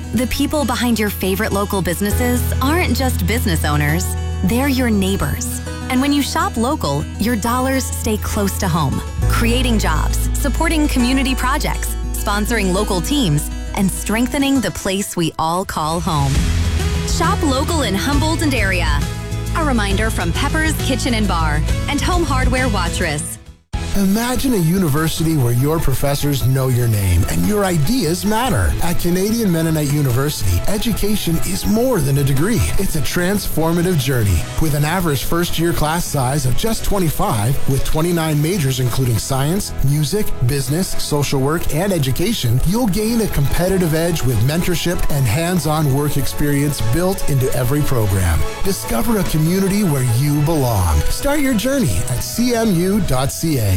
The people behind your favorite local businesses aren't just business owners, they're your neighbors. And when you shop local, your dollars stay close to home, creating jobs, supporting community projects, sponsoring local teams, and strengthening the place we all call home. Shop local in Humboldt and area. A reminder from Pepper's Kitchen and Bar and Home Hardware Watrous. Imagine a university where your professors know your name and your ideas matter. At Canadian Mennonite University, education is more than a degree. It's a transformative journey. With an average first-year class size of just 25, with 29 majors including science, music, business, social work, and education, you'll gain a competitive edge with mentorship and hands-on work experience built into every program. Discover a community where you belong. Start your journey at cmu.ca.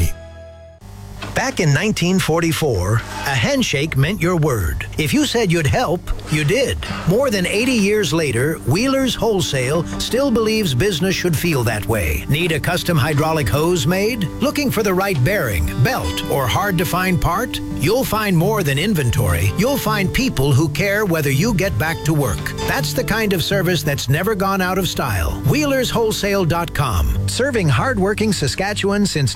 Back in 1944, a handshake meant your word. If you said you'd help, you did. More than 80 years later, Wheelers Wholesale still believes business should feel that way. Need a custom hydraulic hose made? Looking for the right bearing, belt, or hard-to-find part? You'll find more than inventory. You'll find people who care whether you get back to work. That's the kind of service that's never gone out of style. WheelersWholesale.com. Serving hardworking Saskatchewan since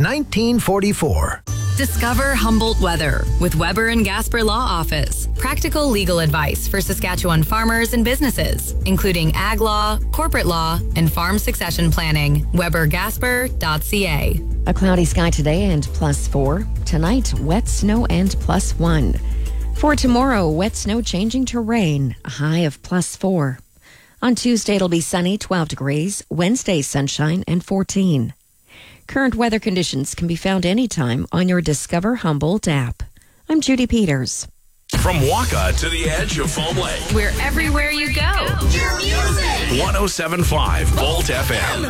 1944. Discover Humboldt weather with Weber and Gasper Law Office. Practical legal advice for Saskatchewan farmers and businesses, including ag law, corporate law, and farm succession planning. WeberGasper.ca. A cloudy sky today and +4. Tonight, wet snow and +1. For tomorrow, wet snow changing to rain, a high of +4. On Tuesday, it'll be sunny, 12 degrees. Wednesday, sunshine and 14. Current weather conditions can be found anytime on your Discover Humboldt app. I'm Judy Peters. From Waka to the edge of Foam Lake. We're everywhere you go. Your music. 107.5 Volt FM.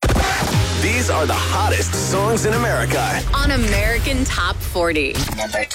These are the hottest songs in America. On American Top 40. Number